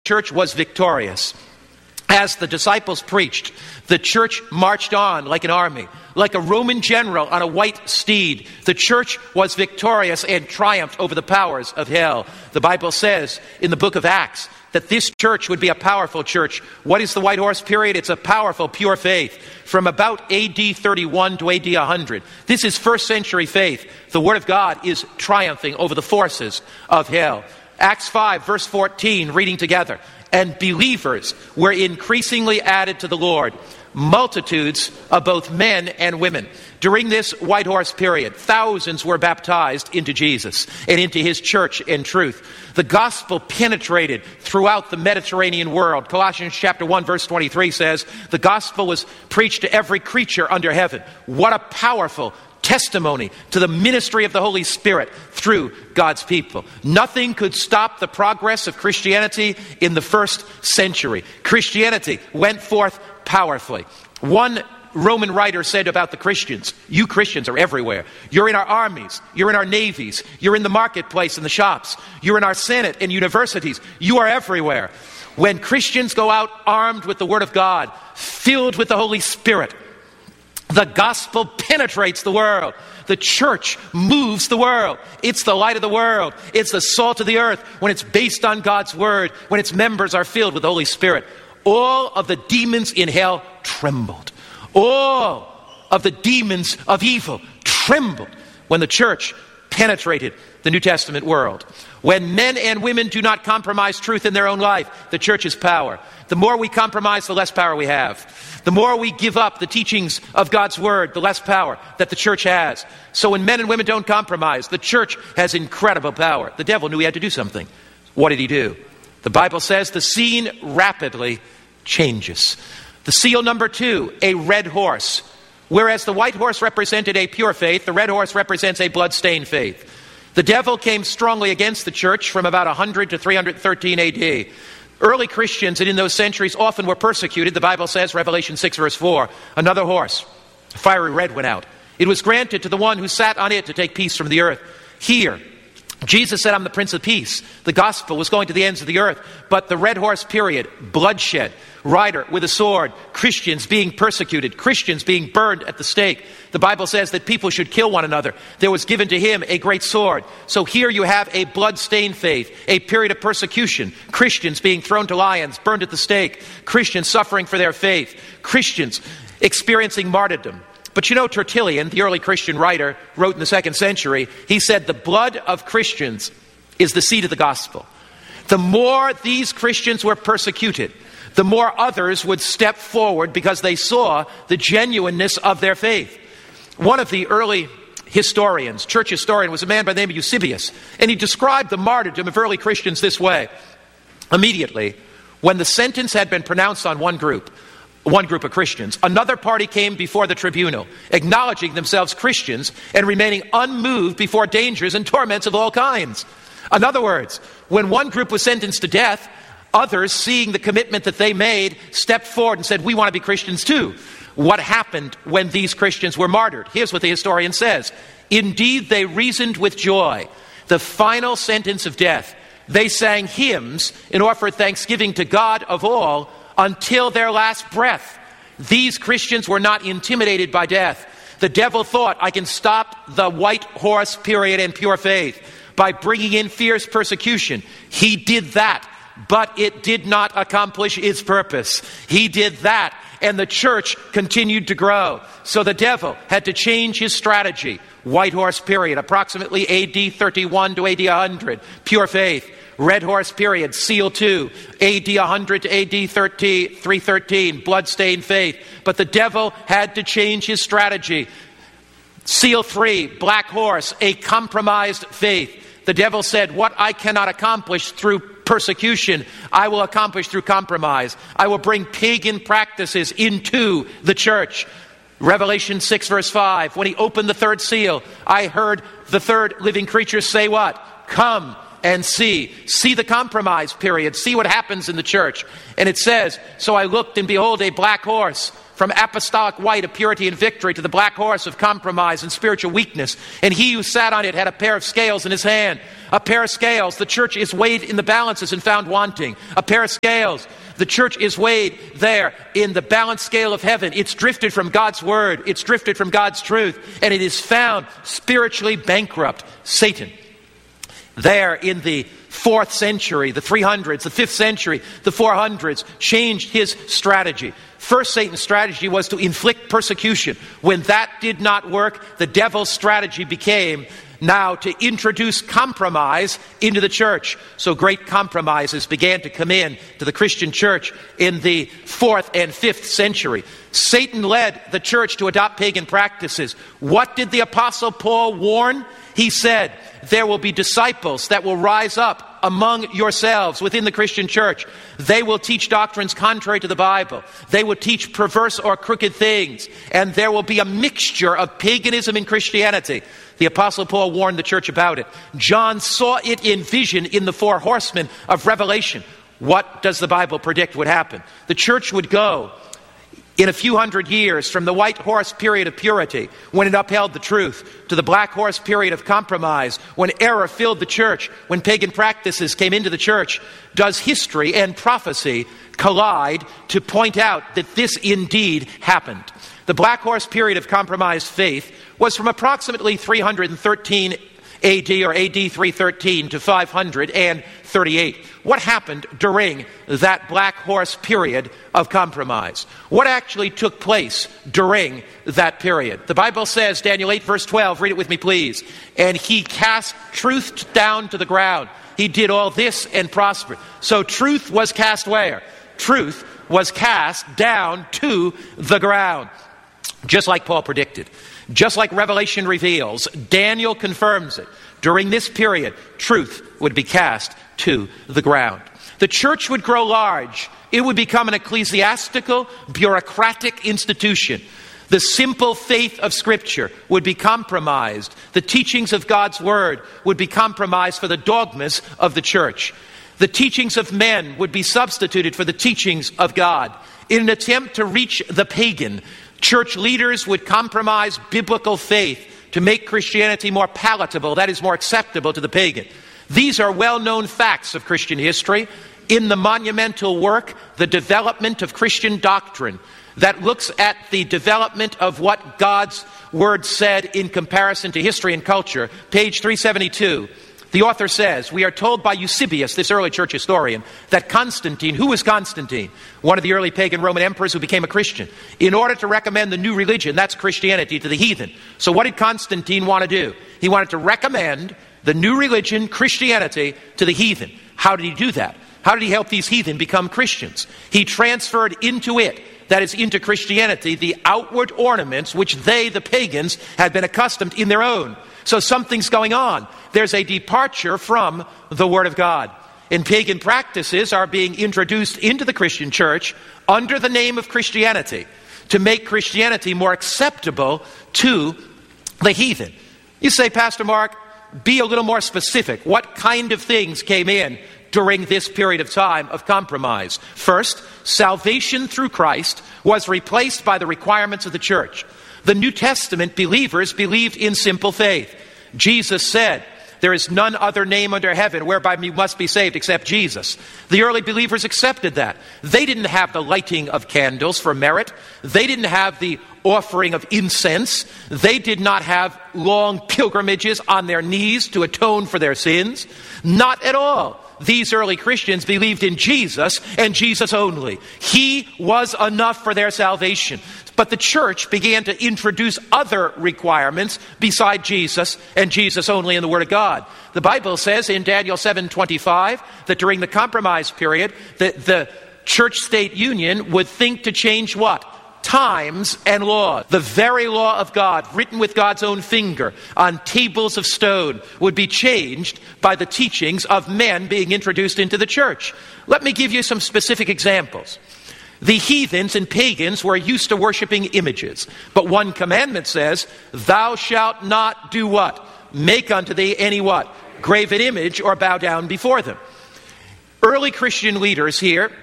church was victorious. As the disciples preached, the church marched on like an army, like a Roman general on a white steed. The church was victorious and triumphed over the powers of hell. The Bible says in the book of Acts that this church would be a powerful church. What is the white horse period? It's a powerful, pure faith from about AD 31 to AD 100. This is first century faith. The Word of God is triumphing over the forces of hell. Acts 5, verse 14, reading together. And believers were increasingly added to the Lord, multitudes of both men and women. During this white horse period, thousands were baptized into Jesus and into his church and truth. The gospel penetrated throughout the Mediterranean world. Colossians chapter 1, verse 23 says, the gospel was preached to every creature under heaven. What a powerful testimony to the ministry of the Holy Spirit through God's people. Nothing could stop the progress of Christianity in the first century. Christianity went forth powerfully. One Roman writer said about the Christians, you Christians are everywhere. You're in our armies, you're in our navies, you're in the marketplace and the shops, you're in our Senate and universities, you are everywhere. When Christians go out armed with the Word of God, filled with the Holy Spirit, the gospel penetrates the world. The church moves the world. It's the light of the world. It's the salt of the earth when it's based on God's word, when its members are filled with the Holy Spirit. All of the demons in hell trembled. All of the demons of evil trembled when the church penetrated the New Testament world. When men and women do not compromise truth in their own life, the church's power. The more we compromise, the less power we have. The more we give up the teachings of God's word, the less power that the church has. So when men and women don't compromise, the church has incredible power. The devil knew he had to do something. What did he do? The Bible says the scene rapidly changes. The seal number 2, a red horse. Whereas the white horse represented a pure faith, the red horse represents a blood-stained faith. The devil came strongly against the church from about 100 to 313 AD. Early Christians, and in those centuries, often were persecuted. The Bible says, Revelation 6, verse 4, another horse, fiery red, went out. It was granted to the one who sat on it to take peace from the earth. Here, Jesus said, I'm the Prince of Peace. The gospel was going to the ends of the earth. But the red horse period, bloodshed, rider with a sword, Christians being persecuted, Christians being burned at the stake. The Bible says that people should kill one another. There was given to him a great sword. So here you have a blood-stained faith, a period of persecution, Christians being thrown to lions, burned at the stake, Christians suffering for their faith, Christians experiencing martyrdom. But you know, Tertullian, the early Christian writer, wrote in the 2nd century, he said, the blood of Christians is the seed of the gospel. The more these Christians were persecuted, the more others would step forward because they saw the genuineness of their faith. One of the early historians, church historian, was a man by the name of Eusebius, and he described the martyrdom of early Christians this way. Immediately, when the sentence had been pronounced on one group of Christians, another party came before the tribunal, acknowledging themselves Christians and remaining unmoved before dangers and torments of all kinds. In other words, when one group was sentenced to death, others, seeing the commitment that they made, stepped forward and said, we want to be Christians too. What happened when these Christians were martyred? Here's what the historian says. Indeed, they reasoned with joy. The final sentence of death. They sang hymns and offered thanksgiving to God of all until their last breath. These Christians were not intimidated by death. The devil thought, I can stop the white horse period and pure faith by bringing in fierce persecution. He did that, but it did not accomplish its purpose. He did that, and the church continued to grow. So the devil had to change his strategy. White horse period, approximately AD 31 to AD 100, pure faith. Red horse period, seal 2, AD 100 to AD 313, blood-stained faith. But the devil had to change his strategy. Seal 3, black horse, a compromised faith. The devil said, what I cannot accomplish through persecution, I will accomplish through compromise. I will bring pagan practices into the church. Revelation 6, verse 5, when he opened the 3rd seal, I heard the 3rd living creature say what? Come and see. See the compromise period. See what happens in the church. And it says, so I looked and behold a black horse. from apostolic white of purity and victory to the black horse of compromise and spiritual weakness. And he who sat on it had a pair of scales in his hand. A pair of scales. The church is weighed in the balances and found wanting. A pair of scales. The church is weighed there in the balance scale of heaven. It's drifted from God's word. It's drifted from God's truth. And it is found spiritually bankrupt. Satan. There in the 4th century, the 300s, the 5th century, the 400s, changed his strategy. First, Satan's strategy was to inflict persecution. When that did not work, the devil's strategy became now to introduce compromise into the church. So great compromises began to come in to the Christian church in the 4th and 5th century. Satan led the church to adopt pagan practices. What did the Apostle Paul warn? He said, there will be disciples that will rise up among yourselves within the Christian church. They will teach doctrines contrary to the Bible. They will teach perverse or crooked things. And there will be a mixture of paganism and Christianity. The Apostle Paul warned the church about it. John saw it in vision in the 4 horsemen of Revelation. What does the Bible predict would happen? The church would go in a few hundred years from the white horse period of purity, when it upheld the truth, to the black horse period of compromise, when error filled the church, when pagan practices came into the church. Does history and prophecy collide to point out that this indeed happened? The black horse period of compromised faith was from approximately 313 AD or AD 313 to 538. What happened during that black horse period of compromise? What actually took place during that period? The Bible says, Daniel 8 verse 12, read it with me please. And he cast truth down to the ground. He did all this and prospered. So truth was cast where? Truth was cast down to the ground. Just like Paul predicted. Just like Revelation reveals, Daniel confirms it. During this period, truth would be cast to the ground. The church would grow large. It would become an ecclesiastical, bureaucratic institution. The simple faith of Scripture would be compromised. The teachings of God's Word would be compromised for the dogmas of the church. The teachings of men would be substituted for the teachings of God. In an attempt to reach the pagan, church leaders would compromise biblical faith to make Christianity more palatable, that is, more acceptable to the pagan. These are well-known facts of Christian history. In the monumental work, The Development of Christian Doctrine, that looks at the development of what God's Word said in comparison to history and culture, page 372, the author says, we are told by Eusebius, this early church historian, that Constantine, who was Constantine? One of the early pagan Roman emperors who became a Christian. In order to recommend the new religion, that's Christianity, to the heathen. So what did Constantine want to do? He wanted to recommend the new religion, Christianity, to the heathen. How did he do that? How did he help these heathen become Christians? He transferred into it, that is, into Christianity, the outward ornaments which they, the pagans, had been accustomed in their own. So something's going on. There's a departure from the Word of God. And pagan practices are being introduced into the Christian church under the name of Christianity to make Christianity more acceptable to the heathen. You say, Pastor Mark, be a little more specific. What kind of things came in during this period of time of compromise? First, salvation through Christ was replaced by the requirements of the church. The New Testament believers believed in simple faith. Jesus said, there is none other name under heaven whereby you must be saved except Jesus. The early believers accepted that. They didn't have the lighting of candles for merit. They didn't have the offering of incense. They did not have long pilgrimages on their knees to atone for their sins. Not at all. These early Christians believed in Jesus and Jesus only. He was enough for their salvation. But the church began to introduce other requirements beside Jesus and Jesus only in the Word of God. The Bible says in Daniel 7:25 that during the compromise period, the church-state union would think to change what? Times and law. The very law of God, written with God's own finger on tables of stone, would be changed by the teachings of men being introduced into the church. Let me give you some specific examples. The heathens and pagans were used to worshiping images. But one commandment says, thou shalt not do what? Make unto thee any what? Graven image or bow down before them. Early Christian leaders here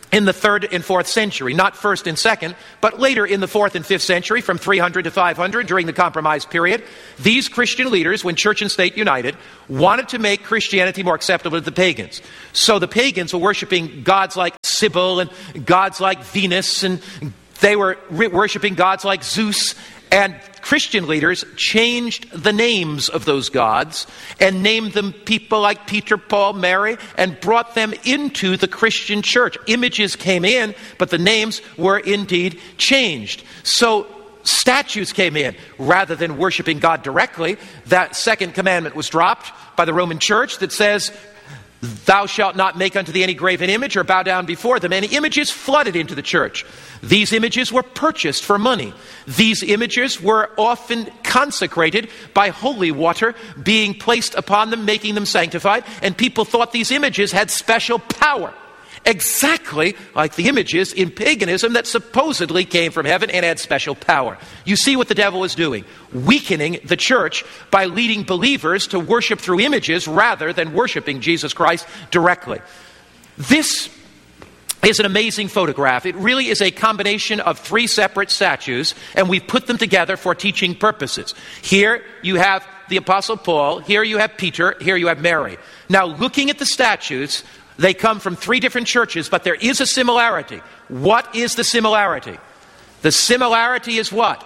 in the 3rd and 4th century, not 1st and 2nd, but later in the 4th and 5th century, from 300 to 500 during the Compromise period, these Christian leaders, when church and state united, wanted to make Christianity more acceptable to the pagans. So the pagans were worshiping gods like Cybele and gods like Venus, and they were worshiping gods like Zeus. And Christian leaders changed the names of those gods and named them people like Peter, Paul, Mary, and brought them into the Christian church. Images came in, but the names were indeed changed. So statues came in. Rather than worshiping God directly, that second commandment was dropped by the Roman Church that says, "Thou shalt not make unto thee any graven image or bow down before them." And images flooded into the church. These images were purchased for money. These images were often consecrated by holy water being placed upon them, making them sanctified. And people thought these images had special power. Exactly like the images in paganism that supposedly came from heaven and had special power. You see what the devil is doing? Weakening the church by leading believers to worship through images rather than worshiping Jesus Christ directly. This is an amazing photograph. It really is a combination of 3 separate statues, and we put them together for teaching purposes. Here you have the Apostle Paul, here you have Peter, here you have Mary. Now, looking at the statues, they come from 3 different churches, but there is a similarity. What is the similarity? The similarity is what?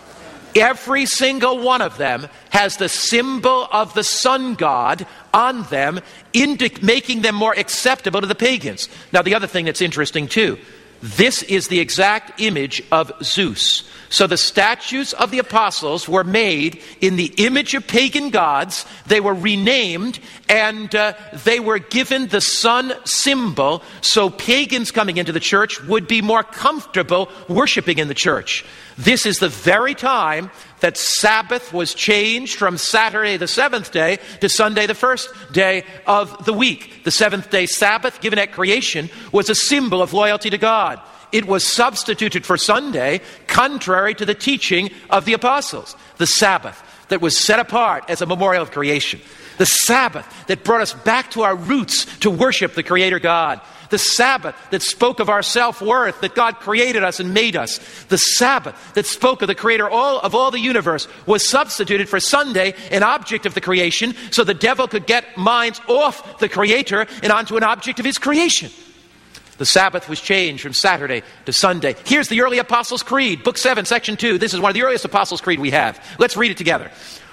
Every single one of them has the symbol of the sun god on them, making them more acceptable to the pagans. Now, the other thing that's interesting too, this is the exact image of Zeus. So the statues of the apostles were made in the image of pagan gods. They were renamed, and they were given the sun symbol so pagans coming into the church would be more comfortable worshiping in the church. This is the very time that Sabbath was changed from Saturday the 7th day to Sunday the 1st day of the week. The 7th day Sabbath given at creation was a symbol of loyalty to God. It was substituted for Sunday, contrary to the teaching of the apostles. The Sabbath that was set apart as a memorial of creation. The Sabbath that brought us back to our roots to worship the Creator God. The Sabbath that spoke of our self-worth, that God created us and made us. The Sabbath that spoke of the Creator of all the universe was substituted for Sunday, an object of the creation, so the devil could get minds off the Creator and onto an object of his creation. The Sabbath was changed from Saturday to Sunday. Here's the early Apostles' Creed, Book 7, Section 2. This is one of the earliest Apostles' Creed we have. Let's read it together.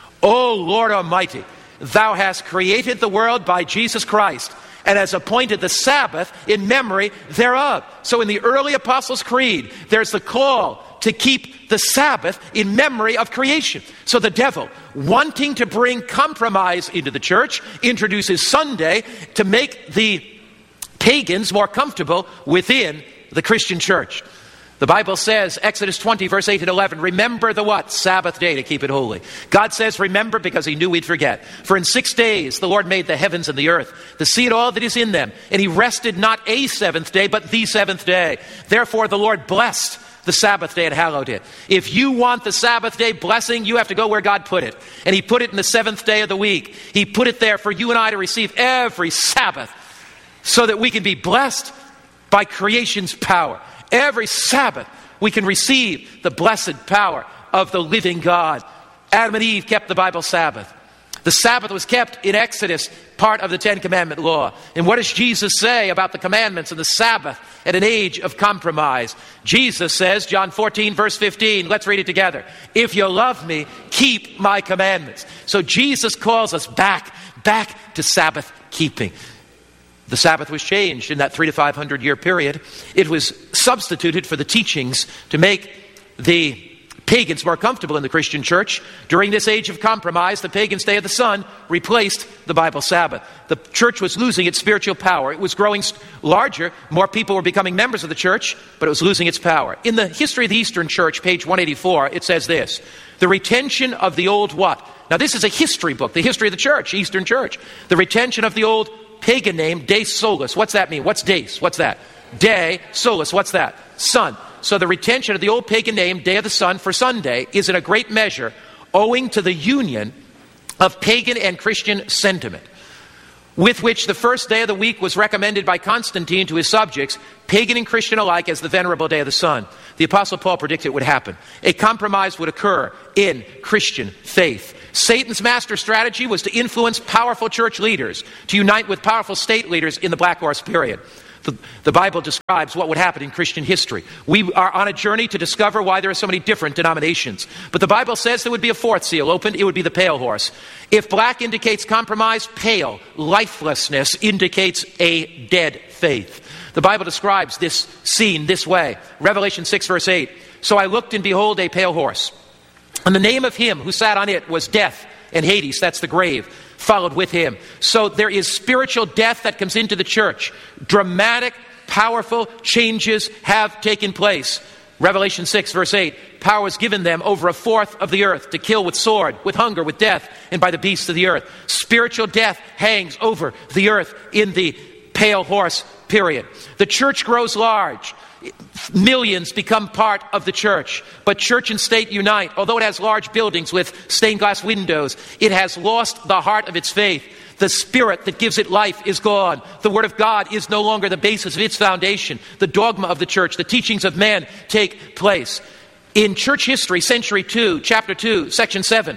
O Lord Almighty, Thou hast created the world by Jesus Christ, and has appointed the Sabbath in memory thereof. So in the early Apostles' Creed, there's the call to keep the Sabbath in memory of creation. So the devil, wanting to bring compromise into the church, introduces Sunday to make the pagans more comfortable within the Christian church. The Bible says, Exodus 20, verse 8 and 11, remember the what? Sabbath day to keep it holy. God says remember because he knew we'd forget. For in 6 days the Lord made the heavens and the earth, the sea and all that is in them. And he rested not a 7th day, but the 7th day. Therefore the Lord blessed the Sabbath day and hallowed it. If you want the Sabbath day blessing, you have to go where God put it. And he put it in the 7th day of the week. He put it there for you and I to receive every Sabbath so that we can be blessed by creation's power. Every Sabbath, we can receive the blessed power of the living God. Adam and Eve kept the Bible Sabbath. The Sabbath was kept in Exodus, part of the 10 Commandment law. And what does Jesus say about the commandments and the Sabbath at an age of compromise? Jesus says, John 14, verse 15, let's read it together. If you love me, keep my commandments. So Jesus calls us back to Sabbath keeping. The Sabbath was changed in that 300 to 500 year period. It was substituted for the teachings to make the pagans more comfortable in the Christian church. During this age of compromise, the pagan's day of the sun replaced the Bible Sabbath. The church was losing its spiritual power. It was growing larger. More people were becoming members of the church, but it was losing its power. In the History of the Eastern Church, page 184, it says this: the retention of the old what? Now this is a history book, the history of the church, Eastern Church. The retention of the old pagan name, Day Solis. What's that mean? What's days? What's that? Day Solis. What's that? Sun. So the retention of the old pagan name, Day of the Sun, for Sunday is in a great measure owing to the union of pagan and Christian sentiment. with which the first day of the week was recommended by Constantine to his subjects, pagan and Christian alike, as the venerable day of the sun. The Apostle Paul predicted it would happen. A compromise would occur in Christian faith. Satan's master strategy was to influence powerful church leaders, to unite with powerful state leaders in the Black Horse period. The Bible describes what would happen in Christian history. We are on a journey to discover why there are so many different denominations. But the Bible says there would be a fourth seal opened. It would be the pale horse. If black indicates compromise, pale, lifelessness, indicates a dead faith. The Bible describes this scene this way. Revelation 6, verse 8. So I looked, and behold, a pale horse. And the name of him who sat on it was Death, and Hades, that's the grave, followed with him. So there is spiritual death that comes into the church. Dramatic, powerful changes have taken place. Revelation 6, verse 8. Power was given them over a fourth of the earth to kill with sword, with hunger, with death, and by the beasts of the earth. Spiritual death hangs over the earth in the pale horse period. The church grows large. Millions become part of the church. But church and state unite. Although it has large buildings with stained glass windows, it has lost the heart of its faith. The spirit that gives it life is gone. The Word of God is no longer the basis of its foundation. The dogma of the church, the teachings of men take place. In church history, century 2, chapter 2, section 7,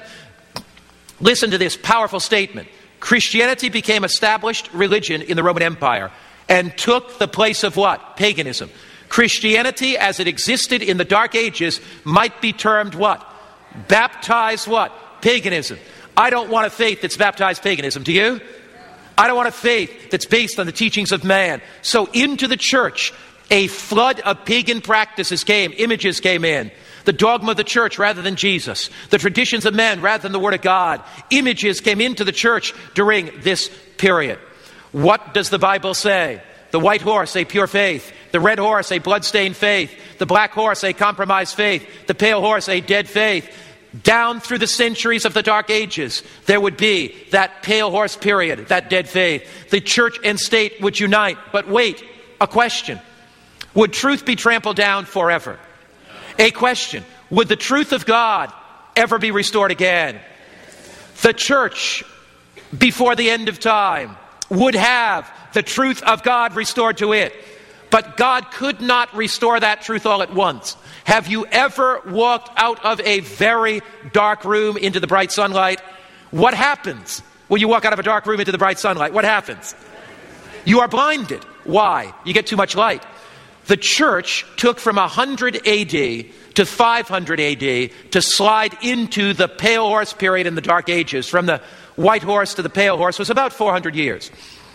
listen to this powerful statement. Christianity became established religion in the Roman Empire and took the place of what? Paganism. Christianity as it existed in the Dark Ages might be termed what? Baptized what? Paganism. I don't want a faith that's baptized paganism. Do you? I don't want a faith that's based on the teachings of man. So into the church, a flood of pagan practices came. Images came in. The dogma of the church rather than Jesus. The traditions of men rather than the Word of God. Images came into the church during this period. What does the Bible say? The white horse, a pure faith. The red horse, a blood-stained faith. The black horse, a compromised faith. The pale horse, a dead faith. Down through the centuries of the Dark Ages, there would be that pale horse period, that dead faith. The church and state would unite. But wait, a question. Would truth be trampled down forever? A question. Would the truth of God ever be restored again? The church, before the end of time, would have the truth of God restored to it. But God could not restore that truth all at once. Have you ever walked out of a very dark room into the bright sunlight? What happens when you walk out of a dark room into the bright sunlight? What happens? You are blinded. Why? You get too much light. The church took from 100 AD to 500 AD to slide into the pale horse period in the Dark Ages. From the white horse to the pale horse was about 400 years.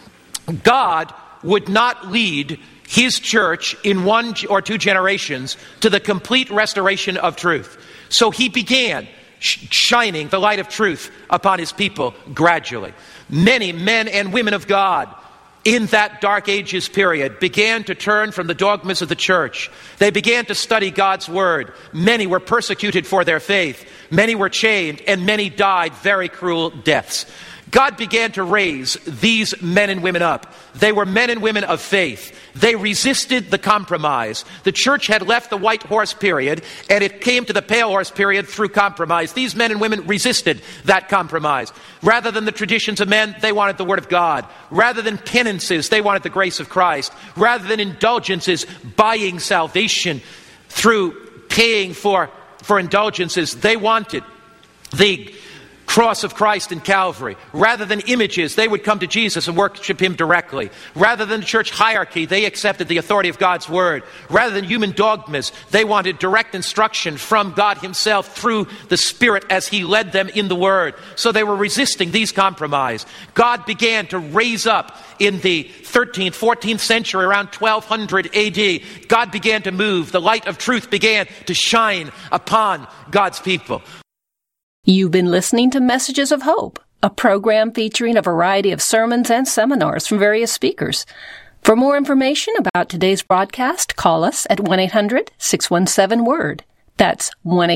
God would not lead His church in 1 or 2 generations to the complete restoration of truth. So He began shining the light of truth upon His people gradually. Many men and women of God in that Dark Ages period began to turn from the dogmas of the church. They began to study God's Word. Many were persecuted for their faith. Many were chained, and many died very cruel deaths. God began to raise these men and women up. They were men and women of faith. They resisted the compromise. The church had left the white horse period, and it came to the pale horse period through compromise. These men and women resisted that compromise. Rather than the traditions of men, they wanted the Word of God. Rather than penances, they wanted the grace of Christ. Rather than indulgences, buying salvation through paying for indulgences, they wanted the cross of Christ in Calvary. Rather than images, they would come to Jesus and worship Him directly. Rather than church hierarchy, they accepted the authority of God's Word. Rather than human dogmas, they wanted direct instruction from God Himself through the Spirit as He led them in the Word. So they were resisting these compromises. God began to raise up in the 13th, 14th century, around 1200 AD. God began to move. The light of truth began to shine upon God's people. You've been listening to Messages of Hope, a program featuring a variety of sermons and seminars from various speakers. For more information about today's broadcast, call us at 1-800-617-WORD. That's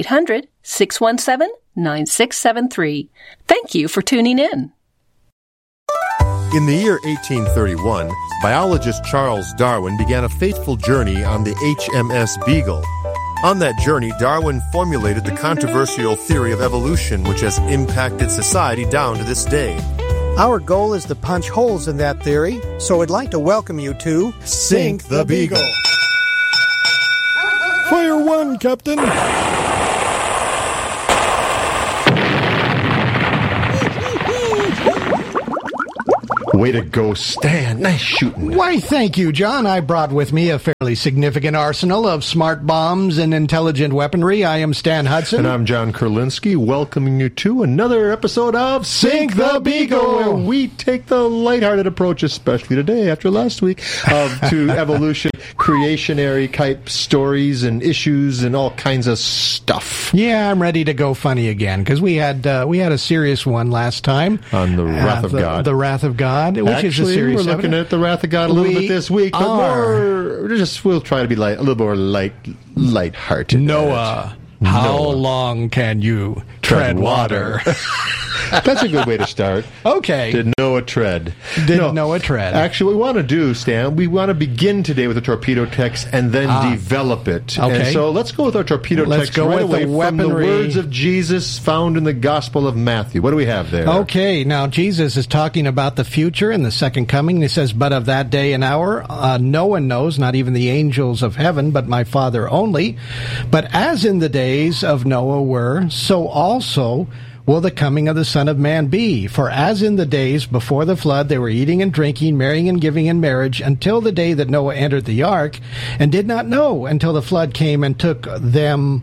1-800-617-9673. Thank you for tuning in. In the year 1831, biologist Charles Darwin began a fateful journey on the HMS Beagle. On that journey, Darwin formulated the controversial theory of evolution which has impacted society down to this day. Our goal is to punch holes in that theory, so I'd like to welcome you to Sink the Beagle. Fire one, Captain. Way to go, Stan. Nice shooting. Why, thank you, John. I brought with me a fairly significant arsenal of smart bombs and intelligent weaponry. I am Stan Hudson. And I'm John Kurlinski, welcoming you to another episode of Sink the Beagle, where we take the lighthearted approach, especially today after last week, to evolution, creationary type stories and issues and all kinds of stuff. Yeah, I'm ready to go funny again, because we had a serious one last time. On the Wrath of God. The Wrath of God. Which Actually, is a series. We're looking at the Wrath of God a little bit this week, but we'll try to be a little more light-hearted. Noah, how long can you tread water? That's a good way to start. Okay. Did Noah tread? Noah tread? Actually, what we want to do, Stan, we want to begin today with the torpedo text and then develop it. Okay. And so let's go with our torpedo text right away from the words of Jesus found in the Gospel of Matthew. What do we have there? Okay, now Jesus is talking about the future and the second coming. He says, "But of that day and hour, no one knows, not even the angels of heaven, but my Father only. But as in the days of Noah were, so also will the coming of the Son of Man be. For as in the days before the flood, they were eating and drinking, marrying and giving in marriage, until the day that Noah entered the ark, and did not know until the flood came and took them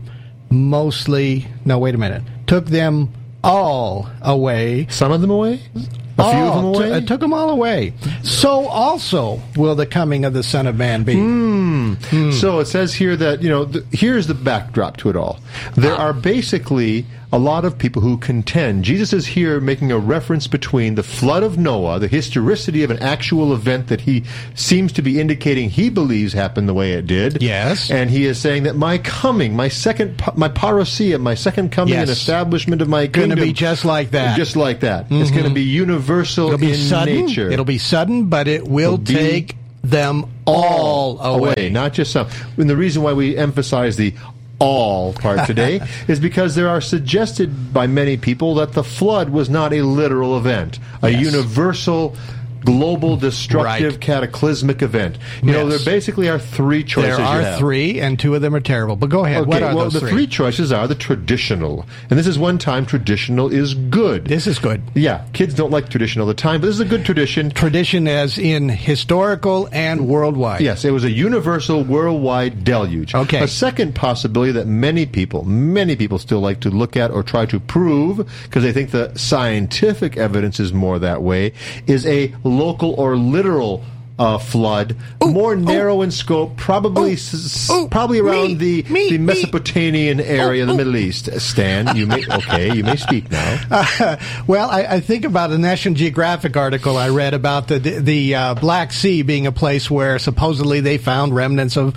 took them all away." Some of them away? A few of them away? Took them all away. So also will the coming of the Son of Man be. So it says here that, here's the backdrop to it all. There are basically a lot of people who contend. Jesus is here making a reference between the flood of Noah, the historicity of an actual event that he seems to be indicating he believes happened the way it did. Yes. And he is saying that my coming, my parousia, my second coming and establishment of my kingdom. Going to be just like that. Just like that. It's going to be universal in nature. It'll be sudden, but it will take them all away. Not just some. And the reason why we emphasize the all part today is because there are suggested by many people that the flood was not a literal event, a universal, global, destructive, cataclysmic event. There basically are three choices. There are three, and two of them are terrible. But go ahead. Okay, what are those the three choices are the traditional. And this is one time traditional is good. This is good. Yeah, kids don't like tradition all the time, but this is a good tradition. Tradition as in historical and worldwide. Yes, it was a universal, worldwide deluge. Okay. A second possibility that many people still like to look at or try to prove, because they think the scientific evidence is more that way, is a local or literal flood, more narrow in scope, probably around the Mesopotamian area, the Middle East. Stan, you may speak now. Well, I think about a National Geographic article I read about the Black Sea being a place where supposedly they found remnants of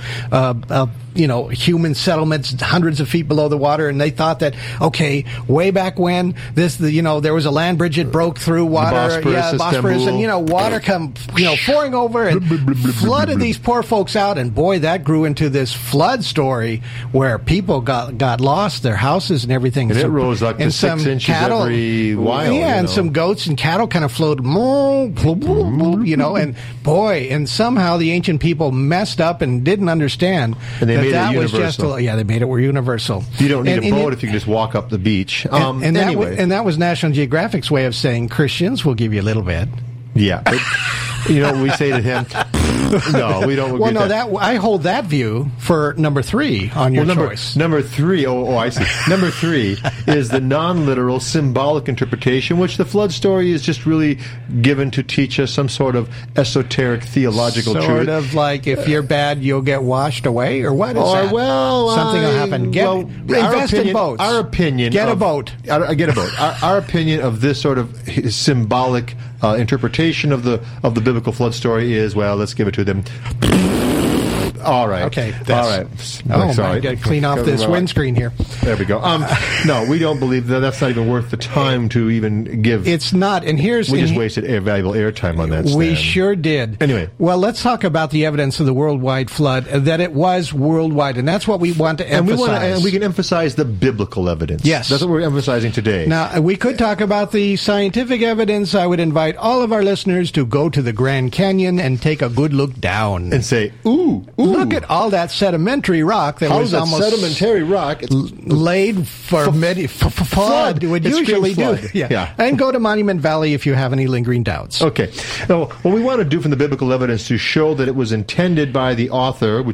human settlements hundreds of feet below the water, and they thought that, way back when there was a land bridge that broke through water, Bosphorus, and water come pouring over and flooded these poor folks out, and boy, that grew into this flood story where people got lost, their houses and everything. And it rose up to 6 inches every while. Yeah, and some goats and cattle kind of floated, and boy, and somehow the ancient people messed up and didn't understand. And they made it was universal. They made it universal. You don't need a boat if you can just walk up the beach. Anyway. That was National Geographic's way of saying Christians will give you a little bit. Yeah. But, we say to him, no, we don't agree with that. I hold that view for number 3 on your choice. Number 3, I see. Number 3 is the non-literal symbolic interpretation, which the flood story is just really given to teach us some sort of esoteric theological truth. Sort of like, if you're bad, you'll get washed away, or what is that? Something will happen. Invest in boats. Our opinion. Get a boat. Get a boat. Our opinion of this sort of symbolic interpretation of the biblical flood story is, let's give it to them. All right. Okay. All right. Oh, sorry. I got to clean off this windscreen here. There we go. No, we don't believe that's not even worth the time to even give. It's not. And here's... We just wasted valuable airtime on that, Stan. We sure did. Anyway. Well, let's talk about the evidence of the worldwide flood, that it was worldwide, and that's what we want to emphasize. And we can emphasize the biblical evidence. Yes. That's what we're emphasizing today. Now, we could talk about the scientific evidence. I would invite all of our listeners to go to the Grand Canyon and take a good look down. And say, ooh. Look at all that sedimentary rock that was almost... sedimentary rock? Laid for flood. It would usually do. Yeah. And go to Monument Valley if you have any lingering doubts. Okay. Now, what we want to do from the biblical evidence to show that it was intended by the author, which